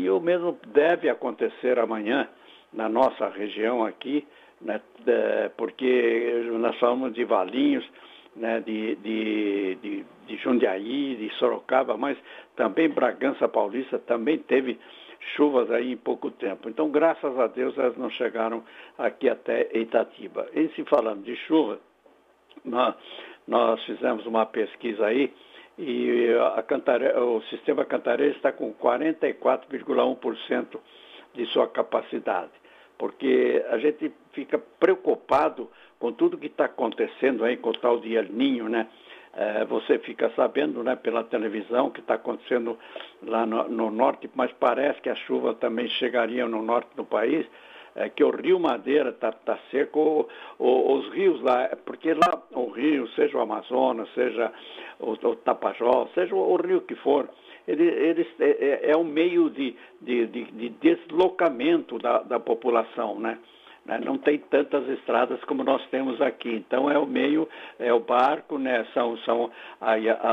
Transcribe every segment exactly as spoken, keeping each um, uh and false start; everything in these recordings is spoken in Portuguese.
E o mesmo deve acontecer amanhã na nossa região aqui, né, porque nós falamos de Valinhos, né, de, de, de, de Jundiaí, de Sorocaba, mas também Bragança Paulista também teve chuvas aí em pouco tempo. Então, graças a Deus, elas não chegaram aqui até Itatiba. E se falando de chuva, nós, nós fizemos uma pesquisa aí e a Cantare... o sistema Cantareira está com quarenta e quatro vírgula um por cento de sua capacidade, porque a gente fica preocupado com tudo que está acontecendo aí com o tal de El Niño, né? É, você fica sabendo, né, pela televisão que está acontecendo lá no, no norte, mas parece que as chuvas também chegariam no norte do país, é, que o Rio Madeira está tá seco, o, o, os rios lá, porque lá o rio, seja o Amazonas, seja o, o Tapajós, seja o, o rio que for, ele, ele é, é um meio de, de, de, de deslocamento da, da população, né? Não tem tantas estradas como nós temos aqui. Então, é o meio, é o barco, né? São, são a, a,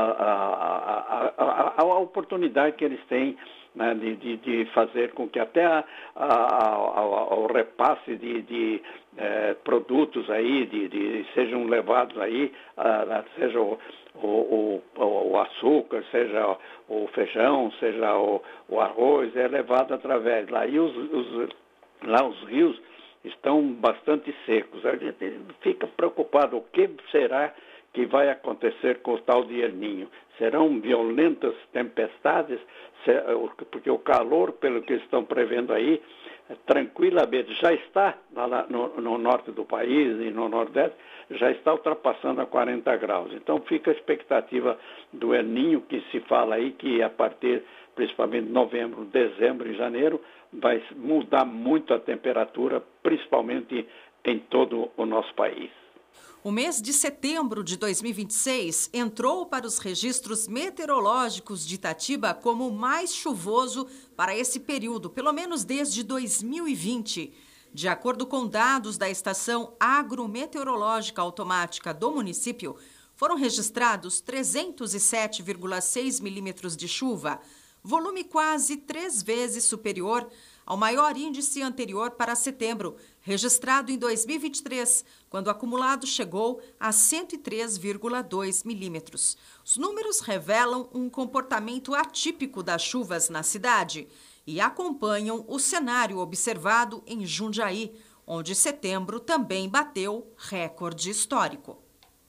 a, a, a oportunidade que eles têm, né, de, de, de fazer com que até a, a, a, o repasse de, de eh, produtos aí, de, de, sejam levados aí, a, a, seja o, o, o, o açúcar, seja o feijão, seja o, o arroz, é levado através lá. E os, os, lá os rios estão bastante secos. A gente fica preocupado, o que será que vai acontecer com o tal de El Niño? Serão violentas tempestades? Porque o calor, pelo que estão prevendo aí, tranquilamente, já está lá no, no norte do país e no nordeste, já está ultrapassando a quarenta graus. Então fica a expectativa do El Niño, que se fala aí que a partir, principalmente de novembro, dezembro e janeiro, vai mudar muito a temperatura, principalmente em todo o nosso país. O mês de setembro de dois mil e vinte e seis entrou para os registros meteorológicos de Itatiba como o mais chuvoso para esse período, pelo menos desde dois mil e vinte. De acordo com dados da Estação Agrometeorológica Automática do município, foram registrados trezentos e sete vírgula seis milímetros de chuva, volume quase três vezes superior ao maior índice anterior para setembro, registrado em dois mil e vinte e três, quando o acumulado chegou a cento e três vírgula dois milímetros. Os números revelam um comportamento atípico das chuvas na cidade e acompanham o cenário observado em Jundiaí, onde setembro também bateu recorde histórico.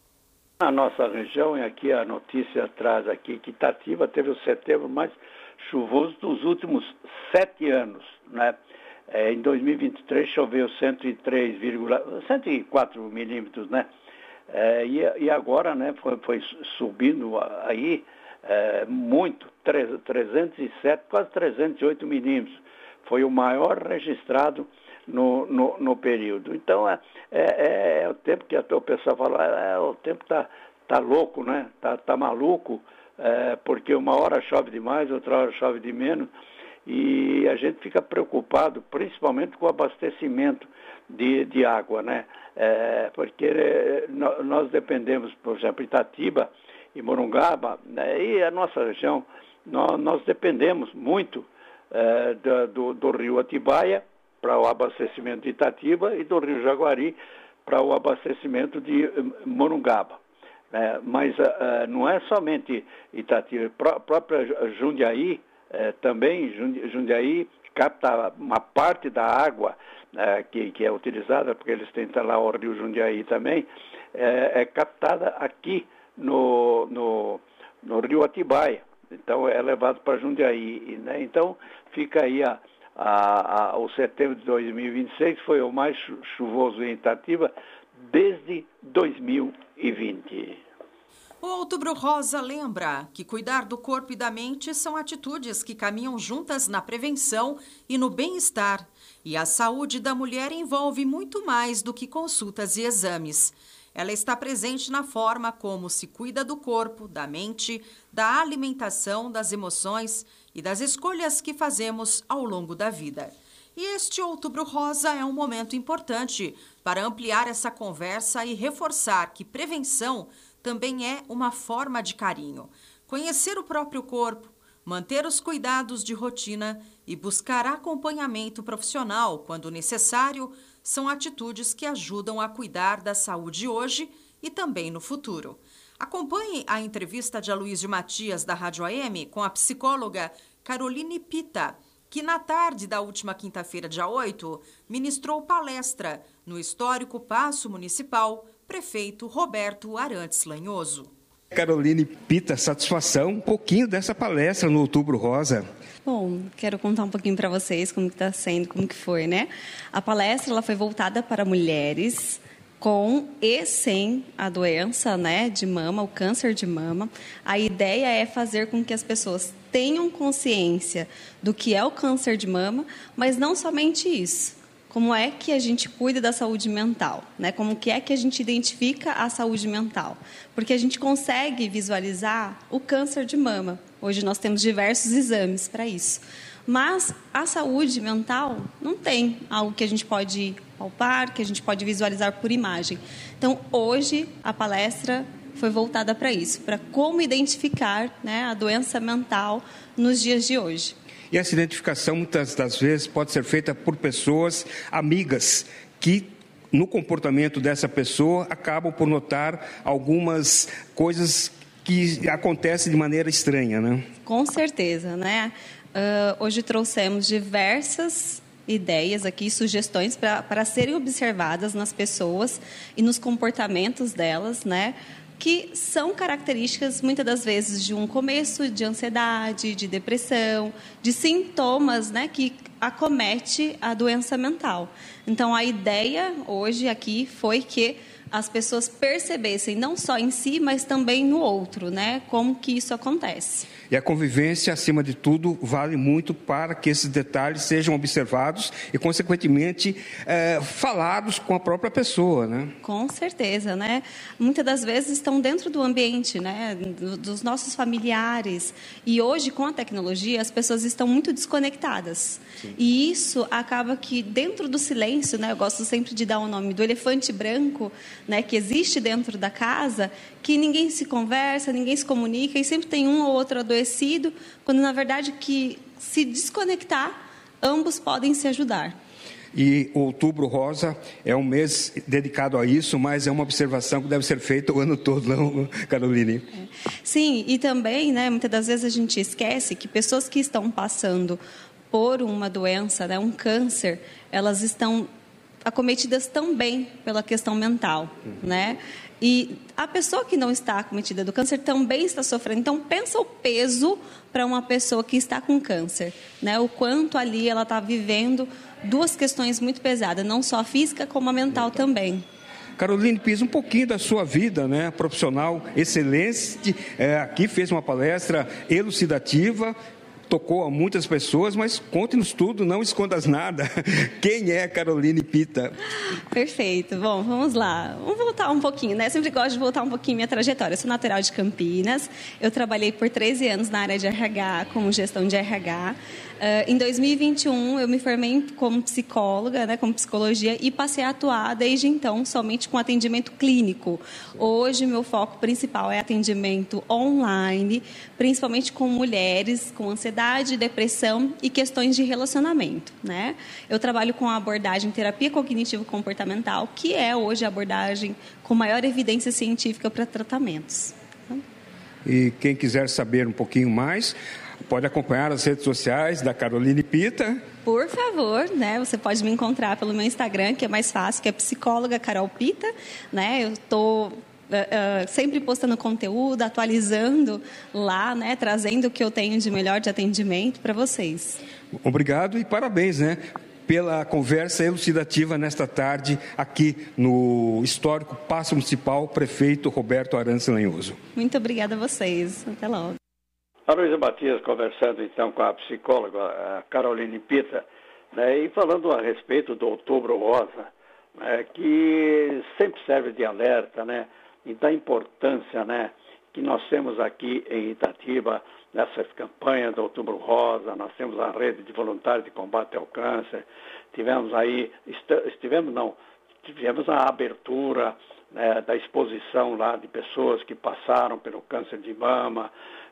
Na nossa região, e aqui a notícia traz aqui que Itatiba teve o setembro mais chuvoso dos últimos sete anos, né? É, em dois mil e vinte e três choveu cento e três, cento e quatro milímetros, né? É, e, e agora, né, foi, foi subindo aí é, muito, trezentos e sete, quase trezentos e oito milímetros. Foi o maior registrado no, no, no período. Então, é, é, é o tempo que até o pessoal fala, é, o tempo tá, tá louco, né? Tá, tá maluco. É, porque uma hora chove demais, outra hora chove de menos, e a gente fica preocupado, principalmente com o abastecimento de, de água, né? É, porque é, nós dependemos, por exemplo, Itatiba e Morungaba, né? E a nossa região, nós, nós dependemos muito é, do, do rio Atibaia para o abastecimento de Itatiba e do rio Jaguari para o abastecimento de Morungaba. É, mas uh, não é somente Itatiba, a própria Jundiaí, uh, também Jundiaí capta uma parte da água uh, que, que é utilizada, porque eles têm lá o rio Jundiaí também, uh, é captada aqui no, no, no rio Atibaia, então é levado para Jundiaí, né? Então fica aí a, a, a, o setembro de dois mil e vinte e seis, foi o mais chuvoso em Itatiba desde dois mil e vinte. O Outubro Rosa lembra que cuidar do corpo e da mente são atitudes que caminham juntas na prevenção e no bem-estar. E a saúde da mulher envolve muito mais do que consultas e exames. Ela está presente na forma como se cuida do corpo, da mente, da alimentação, das emoções e das escolhas que fazemos ao longo da vida. E este Outubro Rosa é um momento importante para ampliar essa conversa e reforçar que prevenção também é uma forma de carinho. Conhecer o próprio corpo, manter os cuidados de rotina e buscar acompanhamento profissional quando necessário são atitudes que ajudam a cuidar da saúde hoje e também no futuro. Acompanhe a entrevista de Aloysio Matias, da Rádio A M, com a psicóloga Caroline Pita, que na tarde da última quinta-feira, dia oito, ministrou palestra no histórico Paço Municipal, prefeito Roberto Arantes Lanhoso. Caroline Pita, satisfação, um pouquinho dessa palestra no Outubro Rosa. Bom, quero contar um pouquinho para vocês como está sendo, como que foi, né? A palestra ela foi voltada para mulheres com e sem a doença, né, de mama, o câncer de mama. A ideia é fazer com que as pessoas tenham consciência do que é o câncer de mama, mas não somente isso. Como é que a gente cuida da saúde mental, né? Como que é que a gente identifica a saúde mental? Porque a gente consegue visualizar o câncer de mama. Hoje nós temos diversos exames para isso. Mas a saúde mental não tem algo que a gente pode palpar, que a gente pode visualizar por imagem. Então, hoje, a palestra foi voltada para isso, para como identificar, né, a doença mental nos dias de hoje. E essa identificação, muitas das vezes, pode ser feita por pessoas amigas que, no comportamento dessa pessoa, acabam por notar algumas coisas que acontecem de maneira estranha, né? Com certeza, né? Uh, hoje trouxemos diversas ideias aqui, sugestões para serem observadas nas pessoas e nos comportamentos delas, né? Que são características, muitas das vezes, de um começo de ansiedade, de depressão, de sintomas, né, que acomete a doença mental. Então, a ideia hoje aqui foi que as pessoas percebessem, não só em si, mas também no outro, né, como que isso acontece. E a convivência, acima de tudo, vale muito para que esses detalhes sejam observados e, consequentemente, é, falados com a própria pessoa, né? Com certeza, né? Muitas das vezes estão dentro do ambiente, né, dos nossos familiares. E hoje, com a tecnologia, as pessoas estão muito desconectadas. Sim. E isso acaba que, dentro do silêncio, né, eu gosto sempre de dar o nome do elefante branco, né, que existe dentro da casa, que ninguém se conversa, ninguém se comunica e sempre tem um ou outro adoecido, quando na verdade que se desconectar, ambos podem se ajudar. E o Outubro Rosa é um mês dedicado a isso, mas é uma observação que deve ser feita o ano todo, não, Caroline? É. Sim, e também, né, muitas das vezes a gente esquece que pessoas que estão passando por uma doença, né, um câncer, elas estão acometidas também pela questão mental, uhum. né? E a pessoa que não está acometida do câncer também está sofrendo. Então, pensa o peso para uma pessoa que está com câncer, né? O quanto ali ela está vivendo duas questões muito pesadas, não só a física, como a mental então. Também. Caroline Pisa, um pouquinho da sua vida, né, profissional excelente, é, aqui fez uma palestra elucidativa, tocou a muitas pessoas, mas conte-nos tudo, não escondas nada. Quem é Caroline Pita? Perfeito. Bom, vamos lá. Vamos voltar um pouquinho, né? Eu sempre gosto de voltar um pouquinho minha trajetória. Eu sou natural de Campinas. Eu trabalhei por treze anos na área de R H, como gestão de R H. Uh, em dois mil e vinte e um, eu me formei como psicóloga, né, como psicologia, e passei a atuar desde então somente com atendimento clínico. Hoje, meu foco principal é atendimento online, principalmente com mulheres com ansiedade, depressão e questões de relacionamento, né? Eu trabalho com a abordagem terapia cognitivo-comportamental, que é hoje a abordagem com maior evidência científica para tratamentos. E quem quiser saber um pouquinho mais, pode acompanhar as redes sociais da Caroline Pita. Por favor, né? Você pode me encontrar pelo meu Instagram, que é mais fácil, que é psicóloga Carol Pita, né? Eu estou uh, uh, sempre postando conteúdo, atualizando lá, né? Trazendo o que eu tenho de melhor de atendimento para vocês. Obrigado e parabéns, né? Pela conversa elucidativa nesta tarde aqui no histórico Paço Municipal, prefeito Roberto Arantes Lanhoso. Muito obrigada a vocês. Até logo. Aloysio Matias conversando então com a psicóloga a Caroline Pita, né, e falando a respeito do Outubro Rosa, né, que sempre serve de alerta, né, e da importância, né, que nós temos aqui em Itatiba, nessas campanhas do Outubro Rosa. Nós temos a rede de voluntários de combate ao câncer, tivemos aí, estivemos não, tivemos a abertura, né, da exposição lá de pessoas que passaram pelo câncer de mama,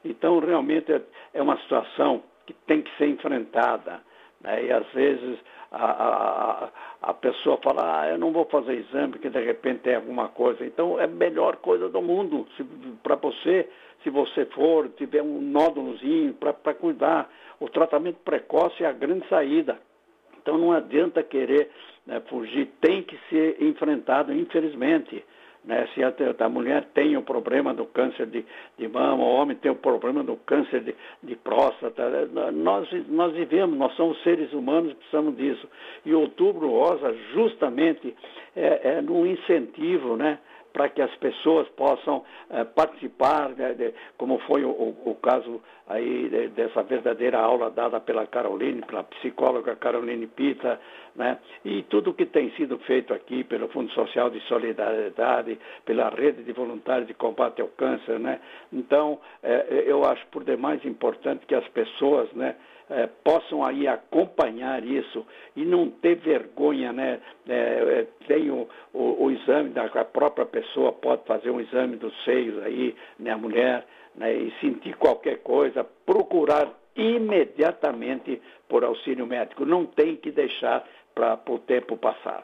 Então, realmente, é, é uma situação que tem que ser enfrentada, né? E, às vezes, a, a, a pessoa fala, ah, eu não vou fazer exame, porque, de repente, tem alguma coisa. Então, é a melhor coisa do mundo para você, se você for, tiver um nódulozinho para cuidar. O tratamento precoce é a grande saída. Então, não adianta querer, né, fugir, tem que ser enfrentado, infelizmente. Né? Se a, a mulher tem o problema do câncer de, de mama, o homem tem o problema do câncer de, de próstata, nós, nós vivemos, nós somos seres humanos, precisamos disso. E o Outubro Rosa, justamente, é, é um incentivo, né, para que as pessoas possam eh, participar, né, de, como foi o, o, o caso aí de, dessa verdadeira aula dada pela Caroline, pela psicóloga Caroline Pita, né, e tudo que tem sido feito aqui pelo Fundo Social de Solidariedade, pela Rede de Voluntários de Combate ao Câncer, né. Então, eh, eu acho por demais importante que as pessoas, né, É, possam aí acompanhar isso e não ter vergonha, né? É, tem o, o, o exame da a própria pessoa, pode fazer um exame dos seios aí, né, a mulher, né, e sentir qualquer coisa, procurar imediatamente por auxílio médico. Não tem que deixar para o tempo passar.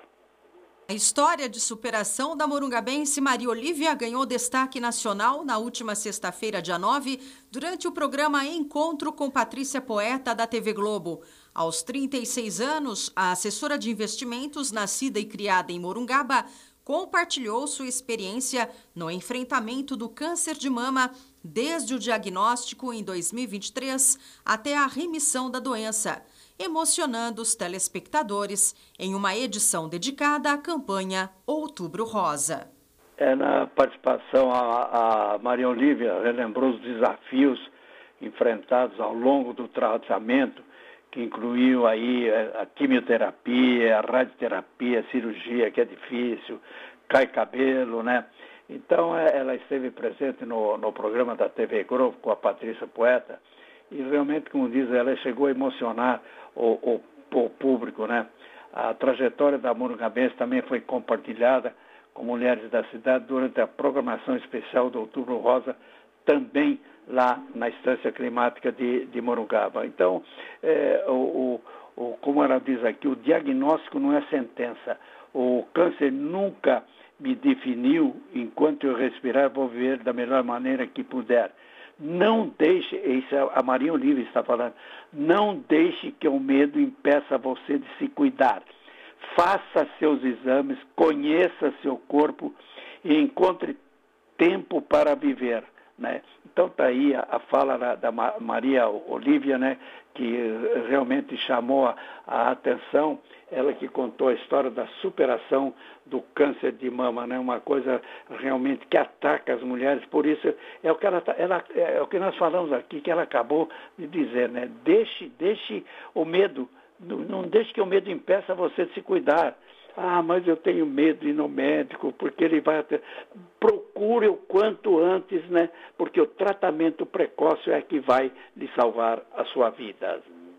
A história de superação da morungabense Maria Olívia ganhou destaque nacional na última sexta-feira, dia nove, durante o programa Encontro com Patrícia Poeta, da T V Globo. Aos trinta e seis anos, a assessora de investimentos, nascida e criada em Morungaba, compartilhou sua experiência no enfrentamento do câncer de mama, desde o diagnóstico em dois mil e vinte e três até a remissão da doença, emocionando os telespectadores em uma edição dedicada à campanha Outubro Rosa. É, na participação, a, a Maria Olívia relembrou os desafios enfrentados ao longo do tratamento, que incluiu aí a quimioterapia, a radioterapia, a cirurgia, que é difícil, cai cabelo, né? Então, ela esteve presente no, no programa da T V Globo com a Patrícia Poeta e realmente, como diz, ela chegou a emocionar o, o, o público, né? A trajetória da morungabense também foi compartilhada com mulheres da cidade durante a programação especial do Outubro Rosa, também lá na Estância Climática de, de Morungaba. Então, é, o, o, como ela diz aqui, o diagnóstico não é sentença. O câncer nunca me definiu, enquanto eu respirar, vou viver da melhor maneira que puder. Não deixe, isso a Maria Olívia está falando, não deixe que o medo impeça você de se cuidar. Faça seus exames, conheça seu corpo e encontre tempo para viver, né? Então está aí a, a fala da, da Maria Olívia, né, que realmente chamou a, a atenção, ela que contou a história da superação do câncer de mama, né, uma coisa realmente que ataca as mulheres. Por isso é o que ela, ela é o que nós falamos aqui, que ela acabou de dizer, né? Deixe, deixe o medo, não deixe que o medo impeça você de se cuidar. Ah, mas eu tenho medo de ir no médico, porque ele vai... Até... Procure o quanto antes, né? Porque o tratamento precoce é que vai lhe salvar a sua vida.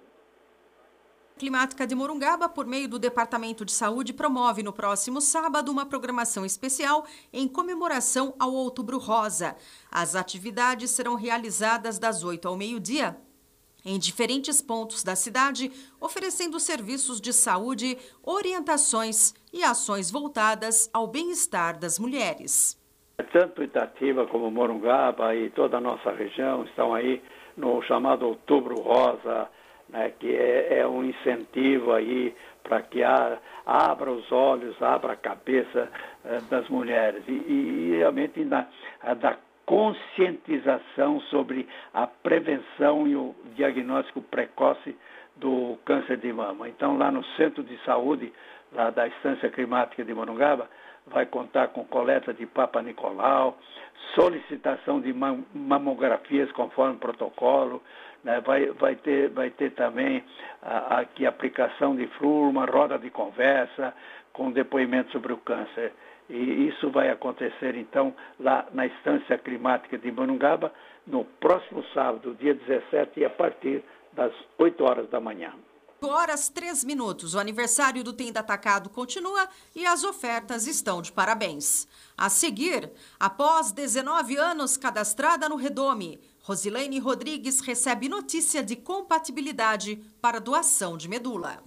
Climática de Morungaba, por meio do Departamento de Saúde, promove no próximo sábado uma programação especial em comemoração ao Outubro Rosa. As atividades serão realizadas das oito ao meio-dia, em diferentes pontos da cidade, oferecendo serviços de saúde, orientações e ações voltadas ao bem-estar das mulheres. Tanto Itatiba como Morungaba e toda a nossa região estão aí no chamado Outubro Rosa, né, que é, é um incentivo aí para que a, abra os olhos, abra a cabeça eh, das mulheres e, e, e realmente da, da conscientização sobre a prevenção e o diagnóstico precoce do câncer de mama. Então, lá no Centro de Saúde, lá da Estância Climática de Morungaba, vai contar com coleta de Papa Nicolau, solicitação de mamografias conforme protocolo, né? vai, vai, ter, vai ter também a, aqui a aplicação de flúor, uma roda de conversa com depoimento sobre o câncer. E isso vai acontecer, então, lá na Estância Climática de Morungaba, no próximo sábado, dia dezessete, a partir das oito horas da manhã. oito horas, três minutos. O aniversário do Tenda Atacado continua e as ofertas estão de parabéns. A seguir, após dezenove anos cadastrada no Redome, Rosilene Rodrigues recebe notícia de compatibilidade para doação de medula.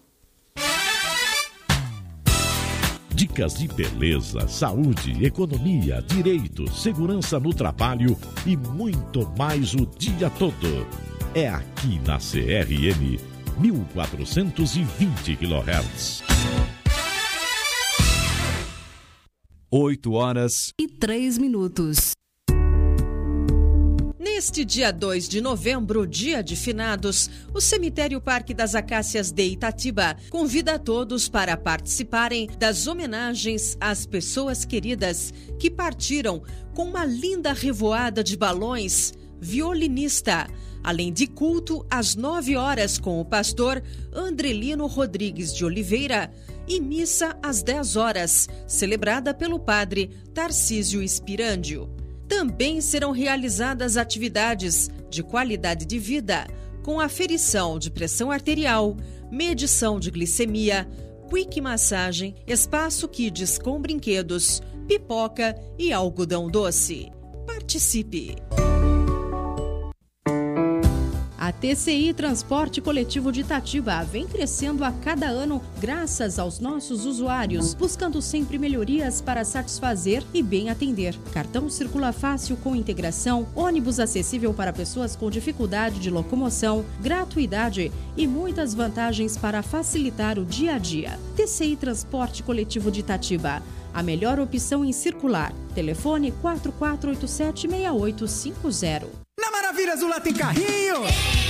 Dicas de beleza, saúde, economia, direito, segurança no trabalho e muito mais o dia todo. É aqui na C R M mil quatrocentos e vinte quilohertz. oito horas e três minutos. Neste dia dois de novembro, dia de finados, o Cemitério Parque das Acácias de Itatiba convida a todos para participarem das homenagens às pessoas queridas que partiram com uma linda revoada de balões, violinista, além de culto às nove horas com o pastor Andrelino Rodrigues de Oliveira e missa às dez horas, celebrada pelo padre Tarcísio Espirândio. Também serão realizadas atividades de qualidade de vida, com aferição de pressão arterial, medição de glicemia, quick massagem, espaço kids com brinquedos, pipoca e algodão doce. Participe! A T C I Transporte Coletivo de Itatiba vem crescendo a cada ano graças aos nossos usuários, buscando sempre melhorias para satisfazer e bem atender. Cartão circula fácil com integração, ônibus acessível para pessoas com dificuldade de locomoção, gratuidade e muitas vantagens para facilitar o dia a dia. T C I Transporte Coletivo de Itatiba, a melhor opção em circular. Telefone quatro quatro oito sete, seis oito cinco zero. Na Maravilhas do Lá tem carrinho!